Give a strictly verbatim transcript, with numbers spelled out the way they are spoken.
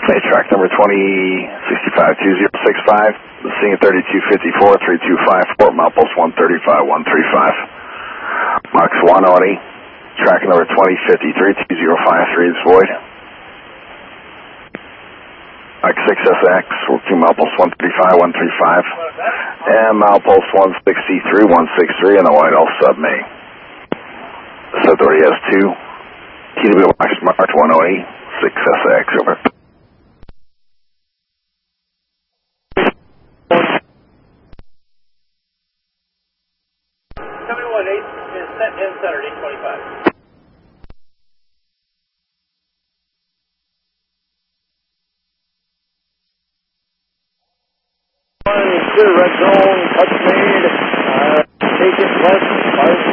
Hey, track number twenty sixty-five two zero six five, seeing thirty-two fifty-four, three two five four, milepost one thirty-five one thirty-five. Max one Audi, track number twenty fifty-three two zero five three is void. Mike six S X, we'll do milepost one thirty-five one thirty-five, and milepost one sixty-three one sixty-three in the Whitehall sub-main. This authority has two, T W Max March one Audi, six S X, over. seventy-one eight is set in center, eight twenty-five. Clear red zone, touch made, uh, taken left, five